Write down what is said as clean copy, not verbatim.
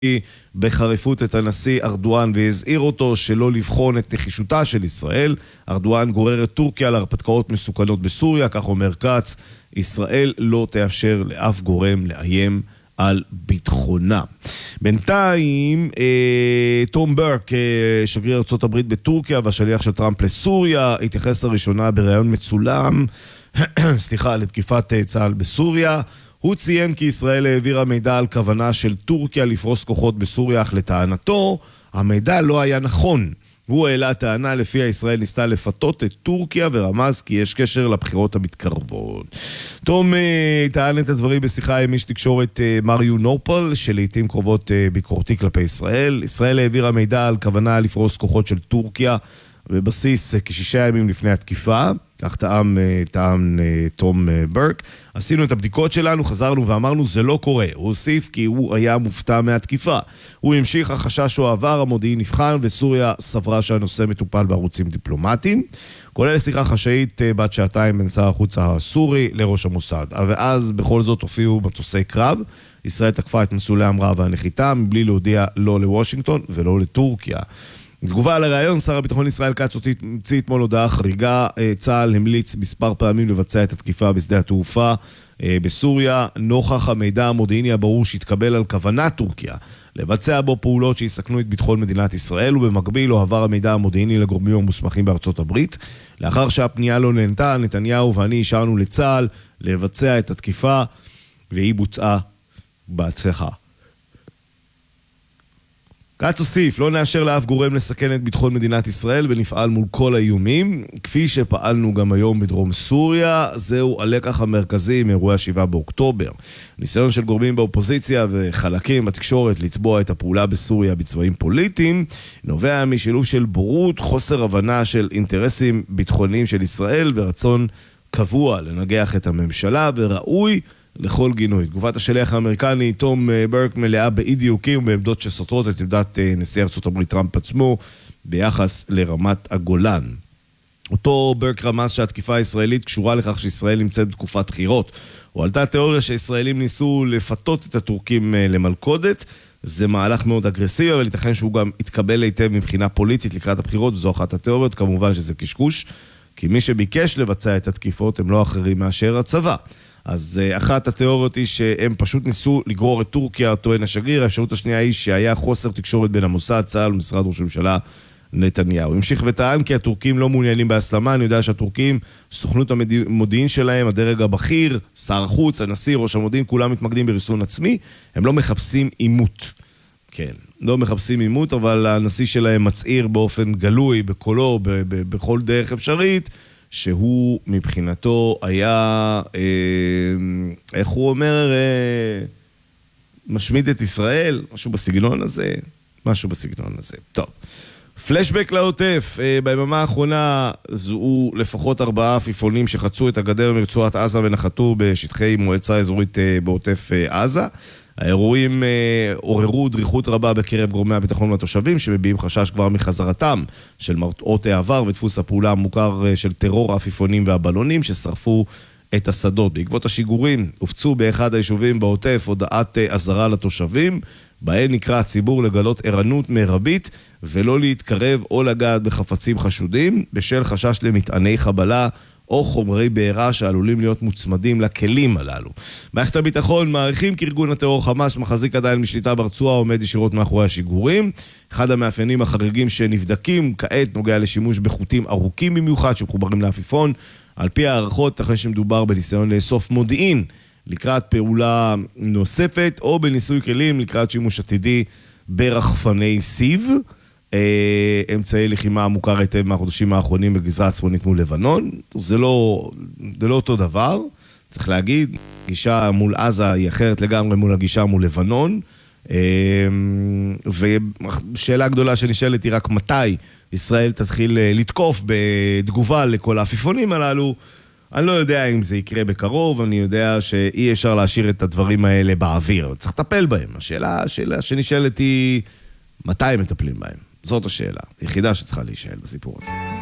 בחריפות את הנשיא ארדואן והזהיר אותו שלא לבחון את נחישותה של ישראל. ארדואן גורר את טורקיה להרפתקאות מסוכנות בסוריה, כך אומר קץ, ישראל לא תאפשר לאף גורם לאיים על ביטחונה. בינתיים, תום ברק, שגריר ארצות הברית בטורקיה והשליח של טראמפ לסוריה, התייחס לראשונה בראיון מצולם, לתקיפת צה"ל בסוריה. הוא ציין כי ישראל העבירה מידע על כוונה של טורקיה לפרוס כוחות בסוריה, אך לטענתו, המידע לא היה נכון. הוא העלה טענה לפיה ישראל ניסתה לפתות את טורקיה ורמז כי יש קשר לבחירות המתקרבות. תום טען את הדברים בשיחה עם איש תקשורת מריו נורפול, שלעיתים קרובות ביקורתי כלפי ישראל. ישראל העבירה מידע על כוונה לפרוס כוחות של טורקיה בבסיס כ6 ימים לפני התקיפה, כך טעם תום ברק. עשינו את הבדיקות שלנו, חזרנו ואמרנו זה לא קורה. הוא הוסיף כי הוא היה מופתע מהתקיפה. הוא המשיך, החשש הוא עבר, המודיעין נבחן וסוריה סברה שהנושא מטופל בערוצים דיפלומטיים, כולל שיחה חשאית בת שעתיים בין שר החוץ הסורי לראש המוסד. ואז בכל זאת הופיעו מטוסי קרב. ישראל תקפה את מסלולי המראה והנחיתה מבלי להודיע לא לוושינגטון ולא לטורקיה. תגובה על הרעיון, שר הביטחון ישראל כץ הוציא אתמול הודעה חריגה. צה"ל המליץ מספר פעמים לבצע את התקיפה בשדה התעופה בסוריה, נוכח המידע המודיעיני הברור שהתקבל על כוונת טורקיה לבצע בו פעולות שיסכנו את ביטחון מדינת ישראל, ובמקביל לא עבר המידע המודיעיני לגורמים המוסמכים בארצות הברית. לאחר שהפנייה לא נענתה, נתניהו ואני אישרנו לצה"ל לבצע את התקיפה, והיא בוצעה בהצלחה. קץ הוסיף, לא נאשר לאף גורם לסכן את ביטחון מדינת ישראל ונפעל מול כל האיומים, כפי שפעלנו גם היום בדרום סוריה. זהו הלקח המרכזי מאירועי 7 באוקטובר. ניסיון של גורמים באופוזיציה וחלקים בתקשורת לצבוע את הפעולה בסוריה בצבעים פוליטיים, נובע משילוב של בורות, חוסר הבנה של אינטרסים ביטחוניים של ישראל ורצון קבוע לנגח את הממשלה, וראוי לכל גינוי. תגובת השליח האמריקני תום ברק מלאה באי דיוקים ובעמדות שסותרות את עמדת נשיא ארצות הברית טראמפ עצמו ביחס לרמת הגולן. אותו ברק רמז שהתקיפה הישראלית קשורה לכך שישראל נמצאת בתקופת בחירות. הוא עלתה תיאוריה שישראלים ניסו לפתות את הטורקים למלכודת. זה מהלך מאוד אגרסיבי, אבל ייתכן שהוא גם יתקבל היטב מבחינה פוליטית לקראת הבחירות, וזו אחת התיאוריות. כמובן שזה קשקוש, כי מי שביקש לבצע את התקיפות הם לא אחרים מאשר הצבא. אז אחת התיאוריות היא שהם פשוט ניסו לגרור את טורקיה, טוען השגריר. האפשרות השנייה היא שהיה חוסר תקשורת בין המוסד, צה"ל ומשרד ראש הממשלה נתניהו. המשיך וטען כי הטורקים לא מעוניינים בהסלמה. אני יודע שהטורקים, סוכנות המודיעין שלהם, הדרג הבכיר, שר החוץ, הנשיא, ראש המודיעין, כולם מתמקדים בריסון עצמי. הם לא מחפשים עימות. כן, לא מחפשים עימות, אבל הנשיא שלהם מצעיר באופן גלוי, בקולו, בכל דרך אפשרית, שהוא מבחינתו היה, איך הוא אומר, משמיד את ישראל, משהו בסגנון הזה. טוב, פלשבק לעוטף. ביממה האחרונה זוהו לפחות 4 עפיפונים שחצו את הגדר מרצועת עזה ונחתו בשטחי מועצה אזורית בעוטף עזה. האירועים עוררו דריכות רבה בקרב גורמי הביטחון והתושבים, שמביעים חשש כבר מחזרתם של מראות העבר ודפוס הפעולה המוכר של טרור העפיפונים והבלונים ששרפו את השדות. בעקבות השיגורים הופצו באחד היישובים בעוטף הודעת אזהרה לתושבים, בהן נקרא הציבור לגלות ערנות מרבית ולא להתקרב או לגעת בחפצים חשודים בשל חשש למטעני חבלה או חומרי בעירה שעלולים להיות מוצמדים לכלים הללו. מערכת הביטחון מעריכים כי ארגון הטרור חמאס מחזיק עדיין משליטה ברצועה עומד ישירות מאחורי השיגורים. אחד המאפיינים החריגים שנבדקים כעת נוגע לשימוש בחוטים ארוכים במיוחד שמחוברים לעפיפון. על פי הערכות, אחרי שמדובר בניסיון לאסוף מודיעין לקראת פעולה נוספת או בניסוי כלים לקראת שימוש עתידי ברחפני סיב. אמצעי לחימה מוכר היטב מהחודשים האחרונים בגזרה הצפונית מול לבנון. זה לא אותו דבר, צריך להגיד. גישה מול עזה היא אחרת לגמרי מול הגישה מול לבנון. ושאלה גדולה שנשאלת היא רק מתי ישראל תתחיל לתקוף בתגובה לכל העפיפונים הללו. אני לא יודע אם זה יקרה בקרוב, אני יודע שאי אפשר להשאיר את הדברים האלה באוויר. צריך לטפל בהם. השאלה שנשאלת היא מתי מטפלים בהם. זאת השאלה, היחידה שצריכה להישאל בסיפור הזה.